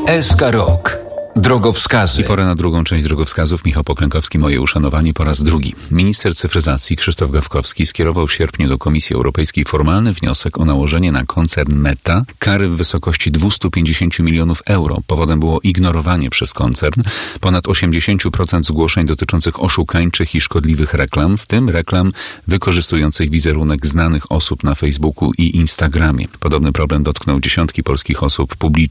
SK Rok. Drogowskazy. I pora na drugą część drogowskazów. Michał Poklękowski, moje uszanowanie po raz drugi. Minister cyfryzacji Krzysztof Gawkowski skierował w sierpniu do Komisji Europejskiej formalny wniosek o nałożenie na koncern Meta kary w wysokości 250 milionów euro. Powodem było ignorowanie przez koncern ponad 80% zgłoszeń dotyczących oszukańczych i szkodliwych reklam, w tym reklam wykorzystujących wizerunek znanych osób na Facebooku i Instagramie. Podobny problem dotknął dziesiątki polskich osób